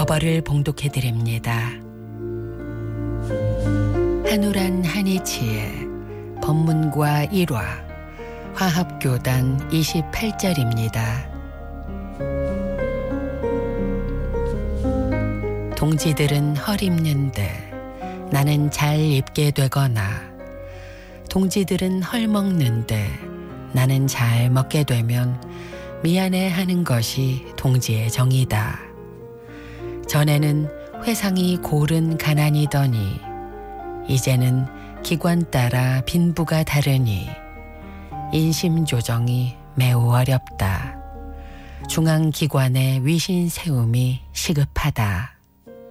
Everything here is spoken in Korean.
법어를 봉독해드립니다. 한우란 한이치의 법문과 일화 화합교단 28절입니다. 동지들은 헐 입는데 나는 잘 입게 되거나 동지들은 헐 먹는데 나는 잘 먹게 되면 미안해하는 것이 동지의 정이다. 전에는 회상이 고른 가난이더니 이제는 기관 따라 빈부가 다르니 인심 조정이 매우 어렵다. 중앙기관의 위신 세움이 시급하다.